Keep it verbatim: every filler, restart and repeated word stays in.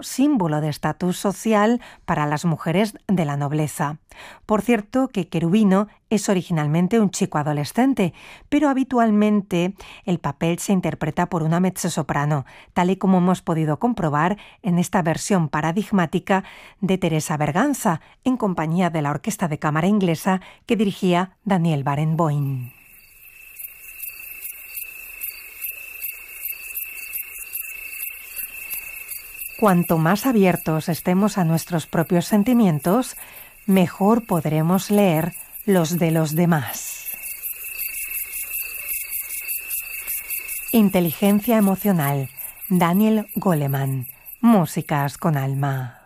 símbolo de estatus social para las mujeres de la nobleza. Por cierto que Cherubino es originalmente un chico adolescente, pero habitualmente el papel se interpreta por una mezzosoprano, tal y como hemos podido comprobar en esta versión paradigmática de Teresa Berganza, en compañía de la Orquesta de Cámara Inglesa que dirigía Daniel Barenboim. Cuanto más abiertos estemos a nuestros propios sentimientos, mejor podremos leer los de los demás. Inteligencia emocional, Daniel Goleman. Músicas con alma.